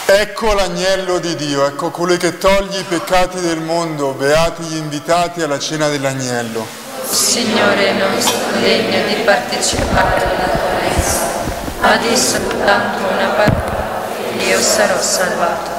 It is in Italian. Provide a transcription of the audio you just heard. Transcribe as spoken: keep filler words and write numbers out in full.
Ecco l'agnello di Dio, ecco colui che toglie i peccati del mondo, beati gli invitati alla cena dell'agnello. Signore, non sono degno di partecipare alla tua messa, ma di soltanto una parola e io sarò salvato.